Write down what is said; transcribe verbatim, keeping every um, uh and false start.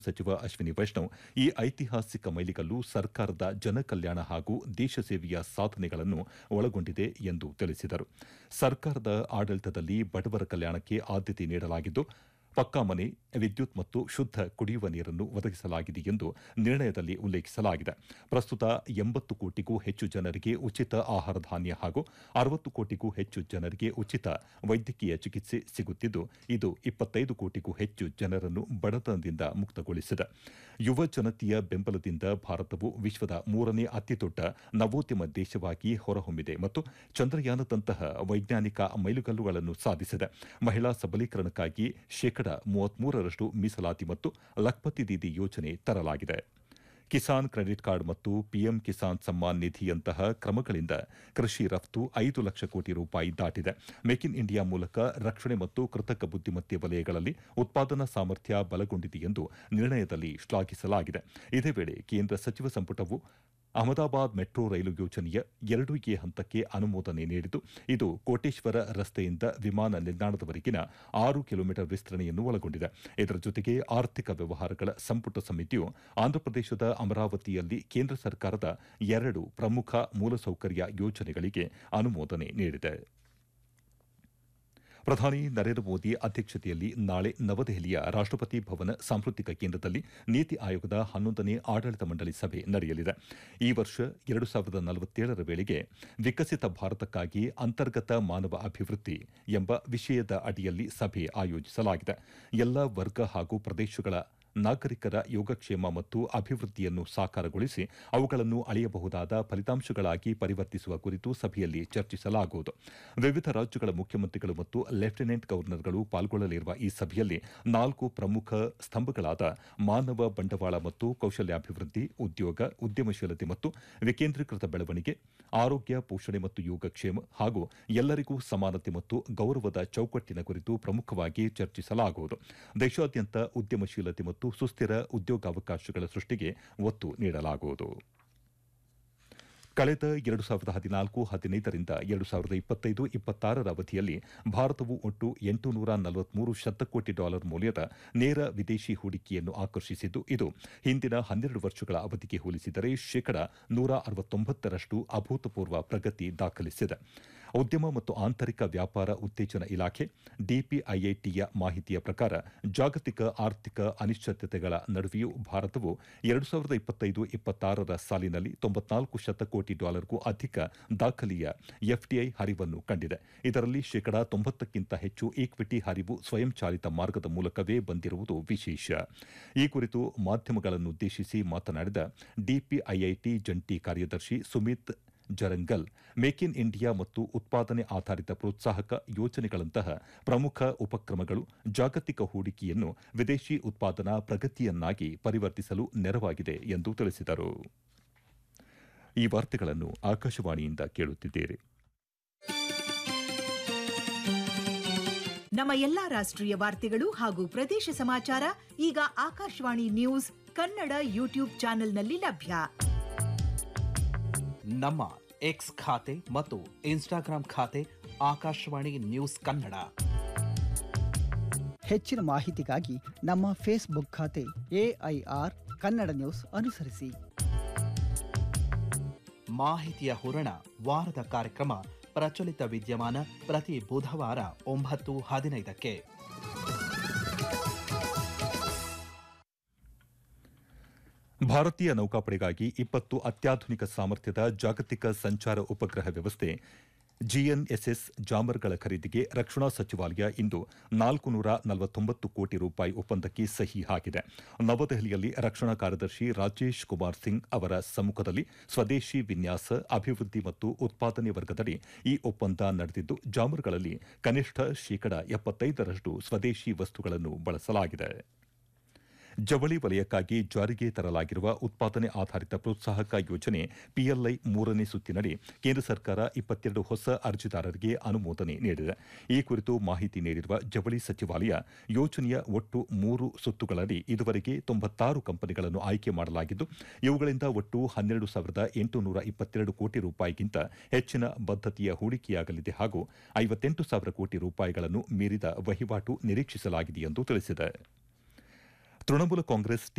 ಸಚಿವ ಅಶ್ವಿನಿ ವೈಷ್ಣವ್ ಈ ಐತಿಹಾಸಿಕ ಮೈಲಿಗಲ್ಲು ಸರ್ಕಾರದ ಜನಕಲ್ಯಾಣ ಹಾಗೂ ದೇಶ ಸೇವೆಯ ಸಾಧನೆಗಳನ್ನು ಒಳಗೊಂಡಿದೆ ಎಂದು ತಿಳಿಸಿದರು. ಸರ್ಕಾರದ ಆಡಳಿತದಲ್ಲಿ ಬಡವರ ಕಲ್ಯಾಣಕ್ಕೆ ಆದ್ಯತೆ ನೀಡಲಾಗಿದ್ದು, ಪಕ್ಕಾ ಮನೆ, ವಿದ್ಯುತ್ ಮತ್ತು ಶುದ್ಧ ಕುಡಿಯುವ ನೀರನ್ನು ಒದಗಿಸಲಾಗಿದೆ ಎಂದು ನಿರ್ಣಯದಲ್ಲಿ ಉಲ್ಲೇಖಿಸಲಾಗಿದೆ. ಪ್ರಸ್ತುತ ಎಂಬತ್ತು ಕೋಟಿಗೂ ಹೆಚ್ಚು ಜನರಿಗೆ ಉಚಿತ ಆಹಾರ ಧಾನ್ಯ ಹಾಗೂ ಅರವತ್ತು ಕೋಟಿಗೂ ಹೆಚ್ಚು ಜನರಿಗೆ ಉಚಿತ ವೈದ್ಯಕೀಯ ಚಿಕಿತ್ಸೆ ಸಿಗುತ್ತಿದ್ದು, ಇದು ಇಪ್ಪತ್ತೈದು ಕೋಟಿಗೂ ಹೆಚ್ಚು ಜನರನ್ನು ಬಡತನದಿಂದ ಮುಕ್ತಗೊಳಿಸಿದೆ. ಯುವ ಜನತೆಯ ಬೆಂಬಲದಿಂದ ಭಾರತವು ವಿಶ್ವದ ಮೂರನೇ ಅತಿದೊಡ್ಡ ನವೋದ್ಯಮ ದೇಶವಾಗಿ ಹೊರಹೊಮ್ಮಿದೆ ಮತ್ತು ಚಂದ್ರಯಾನದಂತಹ ವೈಜ್ಞಾನಿಕ ಮೈಲುಗಲ್ಲುಗಳನ್ನು ಸಾಧಿಸಿದೆ. ಮಹಿಳಾ ಸಬಲೀಕರಣಕ್ಕಾಗಿ ಶೇಕಡ ಮೂವತ್ಮೂರರಷ್ಟು ಮೀಸಲಾತಿ ಮತ್ತು ಲಖ್ಪತಿ ದೀದಿ ಯೋಜನೆ ತರಲಾಗಿದೆ. ಕಿಸಾನ್ ಕ್ರೆಡಿಟ್ ಕಾರ್ಡ್ ಮತ್ತು ಪಿಎಂ ಕಿಸಾನ್ ಸಮ್ಮಾನ್ ನಿಧಿಯಂತಹ ಕ್ರಮಗಳಿಂದ ಕೃಷಿ ರಫ್ತು ಐದು ಲಕ್ಷ ಕೋಟಿ ರೂಪಾಯಿ ದಾಟಿದೆ. ಮೇಕ್ ಇನ್ ಇಂಡಿಯಾ ಮೂಲಕ ರಕ್ಷಣೆ ಮತ್ತು ಕೃತಕ ಬುದ್ದಿಮತ್ತೆ ವಲಯಗಳಲ್ಲಿ ಉತ್ಪಾದನಾ ಸಾಮರ್ಥ್ಯ ಬಲಗೊಂಡಿದೆ ಎಂದು ನಿರ್ಣಯದಲ್ಲಿ ಶ್ಲಾಘಿಸಲಾಗಿದೆ. ಇದೇ ವೇಳೆ ಕೇಂದ್ರ ಸಚಿವ ಸಂಪುಟವು ಅಹಮದಾಬಾದ್ ಮೆಟ್ರೋ ರೈಲು ಯೋಜನೆಯ ಎರಡು ಎ ಹಂತಕ್ಕೆ ಅನುಮೋದನೆ ನೀಡಿದ್ದು, ಇದು ಕೋಟೇಶ್ವರ ರಸ್ತೆಯಿಂದ ವಿಮಾನ ನಿಲ್ದಾಣದವರೆಗಿನ ಆರು ಕಿಲೋಮೀಟರ್ ವಿಸ್ತರಣೆಯನ್ನು ಒಳಗೊಂಡಿದೆ. ಇದರ ಜೊತೆಗೆ ಆರ್ಥಿಕ ವ್ಯವಹಾರಗಳ ಸಂಪುಟ ಸಮಿತಿಯು ಆಂಧ್ರಪ್ರದೇಶದ ಅಮರಾವತಿಯಲ್ಲಿ ಕೇಂದ್ರ ಸರ್ಕಾರದ ಎರಡು ಪ್ರಮುಖ ಮೂಲಸೌಕರ್ಯ ಯೋಜನೆಗಳಿಗೆ ಅನುಮೋದನೆ ನೀಡಿದೆ. ಪ್ರಧಾನಿ ನರೇಂದ್ರ ಮೋದಿ ಅಧ್ಯಕ್ಷತೆಯಲ್ಲಿ ನಾಳೆ ನವದೆಹಲಿಯ ರಾಷ್ಟಪತಿ ಭವನ ಸಾಂಸ್ಕೃತಿಕ ಕೇಂದ್ರದಲ್ಲಿ ನೀತಿ ಆಯೋಗದ ಹನ್ನೊಂದನೇ ಆಡಳಿತ ಮಂಡಳಿ ಸಭೆ ನಡೆಯಲಿದೆ. ಈ ವರ್ಷ ಎರಡು ಸಾವಿರದ ನಲವತ್ತೇಳರ ವೇಳೆಗೆ ವಿಕಸಿತ ಭಾರತಕ್ಕಾಗಿ ಅಂತರ್ಗತ ಮಾನವ ಅಭಿವೃದ್ಧಿ ಎಂಬ ವಿಷಯದ ಅಡಿಯಲ್ಲಿ ಸಭೆ ಆಯೋಜಿಸಲಾಗಿದೆ. ಎಲ್ಲ ವರ್ಗ ಹಾಗೂ ಪ್ರದೇಶಗಳ ನಾಗರಿಕರ ಯೋಗಕ್ಷೇಮ ಮತ್ತು ಅಭಿವೃದ್ಧಿಯನ್ನು ಸಾಕಾರಗೊಳಿಸಿ ಅವುಗಳನ್ನು ಅಳೆಯಬಹುದಾದ ಫಲಿತಾಂಶಗಳಾಗಿ ಪರಿವರ್ತಿಸುವ ಕುರಿತು ಸಭೆಯಲ್ಲಿ ಚರ್ಚಿಸಲಾಗುವುದು. ವಿವಿಧ ರಾಜ್ಯಗಳ ಮುಖ್ಯಮಂತ್ರಿಗಳು ಮತ್ತು ಲೆಫ್ಟಿನೆಂಟ್ ಗವರ್ನರ್ಗಳು ಪಾಲ್ಗೊಳ್ಳಲಿರುವ ಈ ಸಭೆಯಲ್ಲಿ ನಾಲ್ಕು ಪ್ರಮುಖ ಸ್ತಂಭಗಳಾದ ಮಾನವ ಬಂಡವಾಳ ಮತ್ತು ಕೌಶಲ್ಯಾಭಿವೃದ್ಧಿ, ಉದ್ಯೋಗ, ಉದ್ಯಮಶೀಲತೆ ಮತ್ತು ವಿಕೇಂದ್ರೀಕೃತ ಬೆಳವಣಿಗೆ, ಆರೋಗ್ಯ, ಪೋಷಣೆ ಮತ್ತು ಯೋಗಕ್ಷೇಮ ಹಾಗೂ ಎಲ್ಲರಿಗೂ ಸಮಾನತೆ ಮತ್ತು ಗೌರವದ ಚೌಕಟ್ಟಿನ ಕುರಿತು ಪ್ರಮುಖವಾಗಿ ಚರ್ಚಿಸಲಾಗುವುದು. ದೇಶಾದ್ಯಂತ ಉದ್ಯಮಶೀಲತೆ ಮತ್ತು ಸುಸ್ಥಿರ ಉದ್ಯೋಗಾವಕಾಶಗಳ ಸೃಷ್ಟಿಗೆ ಒತ್ತು ನೀಡಲಾಗುವುದು. ಕಳೆದ ಎರಡು ಸಾವಿರದ ಹದಿನಾಲ್ಕು ಹದಿನೈದರಿಂದ ಎರಡು ಸಾವಿರದ ಇಪ್ಪತ್ತೈದು ಇಪ್ಪತ್ತಾರರ ಅವಧಿಯಲ್ಲಿ ಭಾರತವು ಒಟ್ಟು ಎಂಟುನೂರ ನಲವತ್ಮೂರು ಶತಕೋಟಿ ಡಾಲರ್ ಮೌಲ್ಯದ ನೇರ ವಿದೇಶಿ ಹೂಡಿಕೆಯನ್ನು ಆಕರ್ಷಿಸಿದ್ದು, ಇದು ಹಿಂದಿನ ಹನ್ನೆರಡು ವರ್ಷಗಳ ಅವಧಿಗೆ ಹೋಲಿಸಿದರೆ ಶೇಕಡ ನೂರ ಅರವತ್ತೊಂಬತ್ತರಷ್ಟು ಅಭೂತಪೂರ್ವ ಪ್ರಗತಿ ದಾಖಲಿಸಿದೆ. ಉದ್ಯಮ ಮತ್ತು ಆಂತರಿಕ ವ್ಯಾಪಾರ ಉತ್ತೇಜನ ಇಲಾಖೆ ಡಿಪಿಐಐಟಿಯ ಮಾಹಿತಿಯ ಪ್ರಕಾರ ಜಾಗತಿಕ ಆರ್ಥಿಕ ಅನಿಶ್ಚಿತತೆಗಳ ನಡುವೆಯೂ ಭಾರತವು ಎರಡು ಸಾವಿರದ ಇಪ್ಪತ್ತೈದು ಇಪ್ಪತ್ತಾರರ ಸಾಲಿನಲ್ಲಿ ತೊಂಬತ್ನಾಲ್ಕು ಶತಕೋಟಿ ಡಾಲರ್ಗೂ ಅಧಿಕ ದಾಖಲೆಯ ಎಫ್ಡಿಐ ಹರಿವನ್ನು ಕಂಡಿದೆ. ಇದರಲ್ಲಿ ಶೇಕಡಾ ತೊಂಬತ್ತಕ್ಕಿಂತ ಹೆಚ್ಚು ಈಕ್ವಿಟಿ ಹರಿವು ಸ್ವಯಂಚಾಲಿತ ಮಾರ್ಗದ ಮೂಲಕವೇ ಬಂದಿರುವುದು ವಿಶೇಷ. ಈ ಕುರಿತು ಮಾಧ್ಯಮಗಳನ್ನುದ್ದೇಶಿಸಿ ಮಾತನಾಡಿದ ಡಿಪಿಐಐಟಿ ಜಂಟಿ ಕಾರ್ಯದರ್ಶಿ ಸುಮಿತ್ ಜರಂಗಲ್, ಮೇಕ್ ಇನ್ ಇಂಡಿಯಾ ಮತ್ತು ಉತ್ಪಾದನೆ ಆಧಾರಿತ ಪ್ರೋತ್ಸಾಹಕ ಯೋಜನೆಗಳಂತಹ ಪ್ರಮುಖ ಉಪಕ್ರಮಗಳು ಜಾಗತಿಕ ಹೂಡಿಕೆಯನ್ನು ವಿದೇಶಿ ಉತ್ಪಾದನಾ ಪ್ರಗತಿಯನ್ನಾಗಿ ಪರಿವರ್ತಿಸಲು ನೆರವಾಗಿದೆ ಎಂದು ತಿಳಿಸಿದರು. ಈ ವಾರ್ತೆಗಳನ್ನು ಆಕಾಶವಾಣಿಯಿಂದ ಕೇಳುತ್ತಿದ್ದೀರಿ. ನಮ್ಮ ಎಲ್ಲಾ ರಾಷ್ಟ್ರೀಯ ವಾರ್ತೆಗಳು ಹಾಗೂ ಪ್ರದೇಶ ಸಮಾಚಾರ ಈಗ ಆಕಾಶವಾಣಿ ನ್ಯೂಸ್ ಕನ್ನಡ ಯೂಟ್ಯೂಬ್ ಚಾನೆಲ್ನಲ್ಲಿ ಲಭ್ಯ. ನಮ್ಮ ಎಕ್ಸ್ ಖಾತೆ ಮತ್ತು ಇನ್ಸ್ಟಾಗ್ರಾಂ ಖಾತೆ ಆಕಾಶವಾಣಿ ನ್ಯೂಸ್ ಕನ್ನಡ. ಹೆಚ್ಚಿನ ಮಾಹಿತಿಗಾಗಿ ನಮ್ಮ ಫೇಸ್ಬುಕ್ ಖಾತೆ ಎಐಆರ್ ಕನ್ನಡ ನ್ಯೂಸ್ ಅನುಸರಿಸಿ. ಮಾಹಿತಿಯ ಹೂರಣ ವಾರದ ಕಾರ್ಯಕ್ರಮ ಪ್ರಚಲಿತ ವಿದ್ಯಮಾನ ಪ್ರತಿ ಬುಧವಾರ ಒಂಬತ್ತು ಹದಿನೈದಕ್ಕೆ. ಭಾರತೀಯ ನೌಕಾಪಡೆಗಾಗಿ ಇಪ್ಪತ್ತು ಅತ್ಯಾಧುನಿಕ ಸಾಮರ್ಥ್ಯದ ಜಾಗತಿಕ ಸಂಚಾರ ಉಪಗ್ರಹ ವ್ಯವಸ್ಥೆ ಜಿಎನ್ಎಸ್ಎಸ್ ಜಾಮರ್ಗಳ ಖರೀದಿಗೆ ರಕ್ಷಣಾ ಸಚಿವಾಲಯ ಇಂದು ನಾಲ್ಕು ನೂರ ನಲವತ್ತೊಂಬತ್ತು ಕೋಟಿ ರೂಪಾಯಿ ಒಪ್ಪಂದಕ್ಕೆ ಸಹಿ ಹಾಕಿದೆ. ನವದೆಹಲಿಯಲ್ಲಿ ರಕ್ಷಣಾ ಕಾರ್ಯದರ್ಶಿ ರಾಜೇಶ್ ಕುಮಾರ್ ಸಿಂಗ್ ಅವರ ಸಮ್ಮುಖದಲ್ಲಿ ಸ್ವದೇಶಿ ವಿನ್ಯಾಸ, ಅಭಿವೃದ್ಧಿ ಮತ್ತು ಉತ್ಪಾದನೆ ವರ್ಗದಡಿ ಈ ಒಪ್ಪಂದ ನಡೆದಿದ್ದು, ಜಾಮರ್ಗಳಲ್ಲಿ ಕನಿಷ್ಠ ಶೇಕಡ ಎಪ್ಪತ್ತೈದರಷ್ಟು ಸ್ವದೇಶಿ ವಸ್ತುಗಳನ್ನು ಬಳಸಲಾಗಿದೆ. ಜವಳಿ ವಲಯಕ್ಕಾಗಿ ಜಾರಿಗೆ ತರಲಾಗಿರುವ ಉತ್ಪಾದನೆ ಆಧಾರಿತ ಪ್ರೋತ್ಸಾಹಕ ಯೋಜನೆ ಪಿಎಲ್ಐ ಮೂರನೇ ಸುತ್ತಿನಡಿ ಕೇಂದ್ರ ಸರ್ಕಾರ ಇಪ್ಪತ್ತೆರಡು ಹೊಸ ಅರ್ಜಿದಾರರಿಗೆ ಅನುಮೋದನೆ ನೀಡಿದೆ. ಈ ಕುರಿತು ಮಾಹಿತಿ ನೀಡಿರುವ ಜವಳಿ ಸಚಿವಾಲಯ, ಯೋಜನೆಯ ಒಟ್ಟು ಮೂರು ಸುತ್ತುಗಳಡಿ ಇದುವರೆಗೆ ತೊಂಬತ್ತಾರು ಕಂಪನಿಗಳನ್ನು ಆಯ್ಕೆ ಮಾಡಲಾಗಿದ್ದು, ಇವುಗಳಿಂದ ಒಟ್ಟು ಹನ್ನೆರಡು ಸಾವಿರದ ಎಂಟುನೂರ ಇಪ್ಪತ್ತೆರಡು ಕೋಟಿ ರೂಪಾಯಿಗಿಂತ ಹೆಚ್ಚಿನ ಬದ್ಧತೆಯ ಹೂಡಿಕೆಯಾಗಲಿದೆ ಹಾಗೂ ಐವತ್ತೆಂಟು ಸಾವಿರ ಕೋಟಿ ರೂಪಾಯಿಗಳನ್ನು ಮೀರಿದ ವಹಿವಾಟು ನಿರೀಕ್ಷಿಸಲಾಗಿದೆ ಎಂದು ತಿಳಿಸಿದೆ. ತೃಣಮೂಲ ಕಾಂಗ್ರೆಸ್